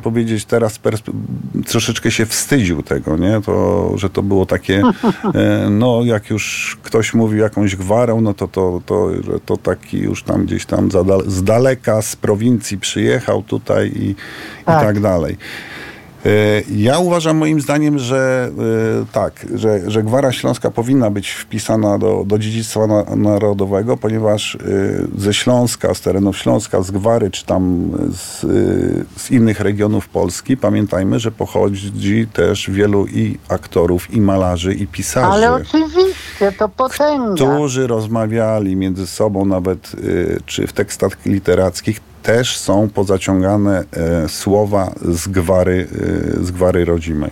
powiedzieć, teraz troszeczkę się wstydził tego, nie? Że to było takie, no jak już ktoś mówi jakąś gwarę, no że to taki już tam gdzieś tam z daleka, z prowincji przyjechał tutaj i tak dalej. Ja uważam, moim zdaniem, że tak, że Gwara Śląska powinna być wpisana do dziedzictwa narodowego, ponieważ ze Śląska, z terenów Śląska, z Gwary, czy tam z innych regionów Polski, pamiętajmy, że pochodzi też wielu i aktorów, i malarzy, i pisarzy. Ale oczywiście, to potęga. Którzy rozmawiali między sobą nawet, czy w tekstach literackich, też są pozaciągane słowa z gwary rodzimej.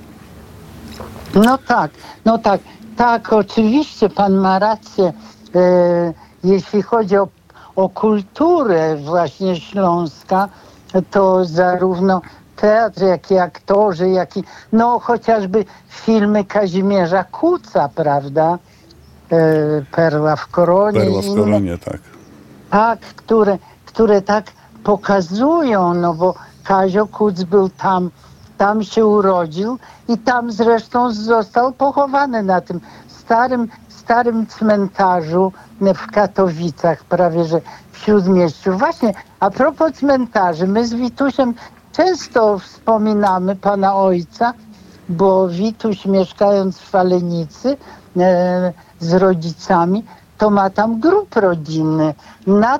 No tak, oczywiście pan ma rację. Jeśli chodzi o kulturę właśnie Śląska, to zarówno teatr, jak i aktorzy, no chociażby filmy Kazimierza Kuca, prawda? Perła w koronie. Perła w koronie, tak. Tak, które tak pokazują, no bo Kazio Kuc był tam się urodził i tam zresztą został pochowany na tym starym cmentarzu w Katowicach, prawie że w Śródmieściu. Właśnie, a propos cmentarzy, my z Witusiem często wspominamy pana ojca, bo Wituś, mieszkając w Falenicy z rodzicami, to ma tam grób rodzinny na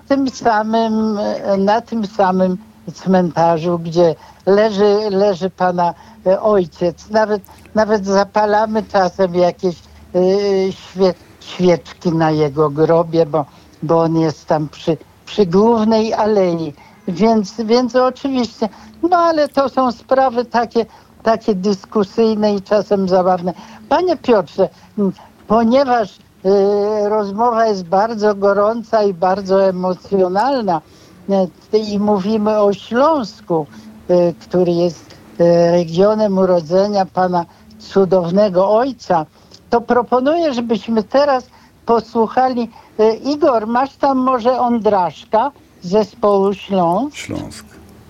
tym samym cmentarzu, gdzie leży pana ojciec. Nawet zapalamy czasem jakieś świeczki na jego grobie, bo on jest tam przy głównej alei. Więc oczywiście, no ale to są sprawy takie dyskusyjne i czasem zabawne. Panie Piotrze, ponieważ rozmowa jest bardzo gorąca i bardzo emocjonalna i mówimy o Śląsku, który jest regionem urodzenia pana cudownego ojca, to proponuję, żebyśmy teraz posłuchali. Igor, masz tam może Ondraszka z zespołu Śląsk?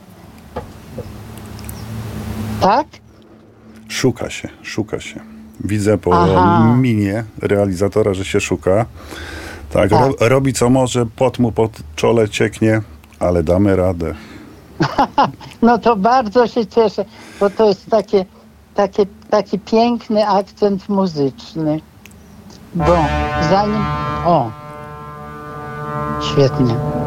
Tak? Szuka się. Widzę po minie realizatora, że się szuka. Tak. Robi co może, pot mu po czole cieknie, ale damy radę. No to bardzo się cieszę, bo to jest taki piękny akcent muzyczny. Bo zanim... świetnie.